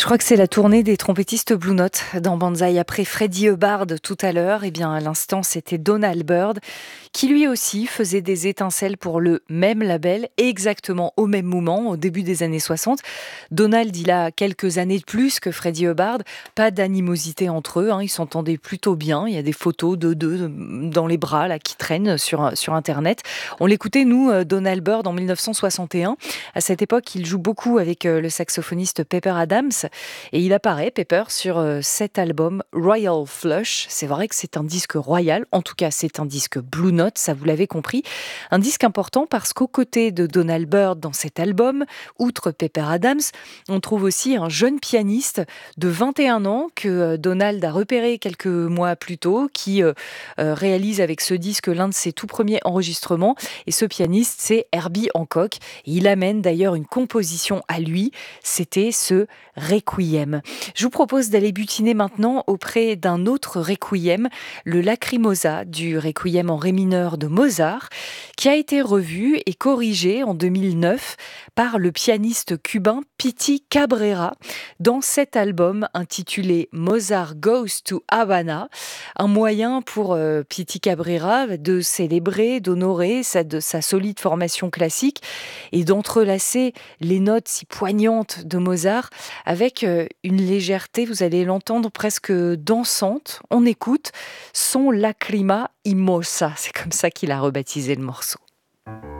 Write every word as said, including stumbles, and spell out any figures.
crois que c'est la tournée des trompettistes Blue Note dans Banzai. Après Freddie Hubbard tout à l'heure, eh bien à l'instant c'était Donald Byrd qui lui aussi faisait des étincelles pour le même label, exactement au même moment, au début des années soixante. Donald, il a quelques années de plus que Freddie Hubbard, pas d'animosité entre eux, hein, ils s'entendaient plutôt bien. Il y a des photos de deux dans les bras là qui traînent sur, sur Internet. On l'écoutait, nous, Donald Byrd en mille neuf cent soixante et un. À cette époque, il joue beaucoup avec le saxophoniste Pepper Adams. Et il apparaît, Pepper, sur euh, cet album Royal Flush. C'est vrai que c'est un disque royal, en tout cas c'est un disque Blue Note, ça vous l'avez compris. Un disque important parce qu'aux côtés de Donald Byrd dans cet album, outre Pepper Adams, on trouve aussi un jeune pianiste de vingt et un ans que euh, Donald a repéré quelques mois plus tôt, qui euh, euh, réalise avec ce disque l'un de ses tout premiers enregistrements. Et ce pianiste, c'est Herbie Hancock. Et il amène d'ailleurs une composition à lui, c'était ce Requiem. Je vous propose d'aller butiner maintenant auprès d'un autre Requiem, le Lacrimosa du Requiem en ré mineur de Mozart, qui a été revu et corrigé en deux mille neuf par le pianiste cubain Piti Cabrera dans cet album intitulé Mozart Goes to Havana, un moyen pour euh, Piti Cabrera de célébrer, d'honorer sa, de, sa solide formation classique et d'entrelacer les notes si poignantes de Mozart avec une légèreté, vous allez l'entendre, presque dansante. On écoute son Lacrima Immosa, c'est comme ça qu'il a rebaptisé le morceau.